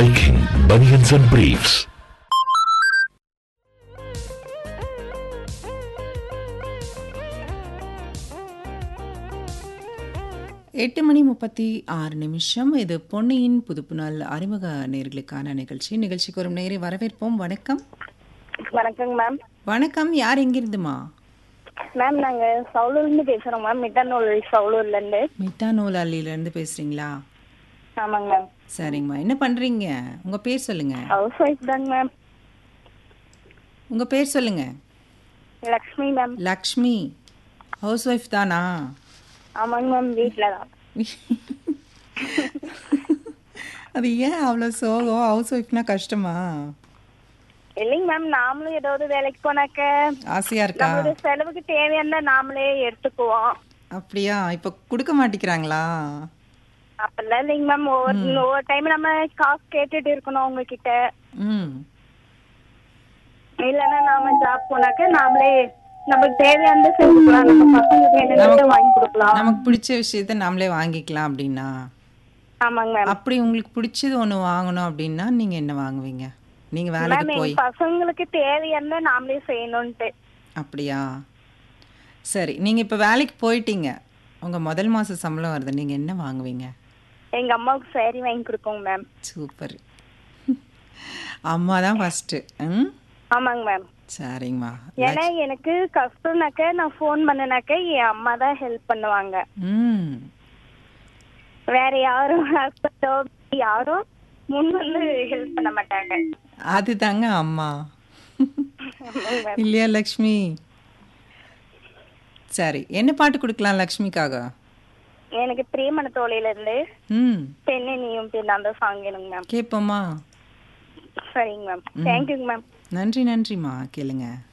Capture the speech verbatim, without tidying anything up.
Viking Bunions and Briefs. எட்டு மணி முப்பத்தி ஆறு நிமிஷம். இது பொன்னியின் புதுப்புநாள் அறிமுக நேர்களுக்கான நிகழ்ச்சி. நிகழ்ச்சிக்கு ஒரு நேரை வரவேற்போம். வணக்கம். வணக்கங்க மேம். வணக்கம். யார் எங்கிருந்துமா? மேம் நாங்க சவுலூர்லேருந்து பேசுறோம் மேம். மிட்டநூல் சவுலூர்ல இருந்து. மிட்டானூல் அள்ளியிலேருந்து பேசுறீங்களா? ஆமாங்க மேம். சரிங்கம்மா. என்ன பண்றீங்க? உங்க பேர் சொல்லுங்க. ஹவுஸ் ஒய்ஃப் தாங்க மேம். உங்க பேர் சொல்லுங்க. Lakshmi ma'am. Lakshmi. House wife தானா? ஆமாங்க மேம். வீட்டில தான். அது ஏன் அவ்வளோ சோகம்? ஹவுஸ் ஒய்ஃப்னா கஷ்டமா? இல்லைங்க மேம், நாமளும் ஏதாவது வேலைக்கு போனாக்க ஆசையா இருக்கா? நம்மளுடைய செலவுக்கு தேவையான நாமளே எடுத்துக்குவோம். அப்படியா? இப்போ கொடுக்க மாட்டேங்கிறாங்களா? அப்பெல்லாம் இல்லைங்க மேம். ஒவ்வொரு ஒவ்வொரு டைம் நம்ம காசு கேட்டுட்டு இருக்கணும் அவங்க கிட்ட. ம். இல்லைன்னா நாம ஜாப் போனாக்க நாமளே நமக்கு தேவையானதை செஞ்சுக்கலாம். நம்ம பசங்களுக்கு என்னென்ன வாங்கி கொடுக்கலாம். நமக்கு பிடிச்ச விஷயத்த நாமளே வாங்கிக்கலாம் அப்படின்னா? ஆமாங்க மேம். அப்படி உங்களுக்கு பிடிச்சது ஒன்று வாங்கணும் அப்படின்னா நீங்க என்ன வாங்குவீங்க? நீங்க வேலைக்கு மேம், போய். எங்க பசங்களுக்கு தேவையான நாமளே செய்யணும்ட்டு. அப்படியா? சரி, நீங்க இப்ப வேலைக்கு போயிட்டீங்க. உங்க முதல் மாச சம்பளம் வருது. நீங்க என்ன வாங்குவீங்க? எங்க அம்மாவுக்கு சாரி வாங்கி கொடுப்போங்க மேம். சூப்பர். அம்மா தான் ஃபர்ஸ்ட். ம். ஆமாங்க மேம். சரிங்கம்மா. ஏன்னா எனக்கு கஷ்டம்னாக்க நான் ஃபோன் பண்ணனாக்க என் அம்மா தான் ஹெல்ப் பண்ணுவாங்க. ம். வேற யாரும் ஹஸ்பண்டோ யாரும் முன் வந்து ஹெல்ப் பண்ண மாட்டாங்க. அதுதாங்க அம்மா. ஆமாங்க மேம். இல்லையா லக்ஷ்மி? சரி, என்ன பாட்டு கொடுக்கலாம் லக்ஷ்மிக்காக? எனக்கு பிரியமண தோழியில இருந்து ம். பெண்ணே நீயும் பின் அந்த சாங் வேணுங்க மேம். கேட்போமா? சரிங்க மேம். தேங்க்யூங்க மேம். நன்றி நன்றிம்மா. கேளுங்க.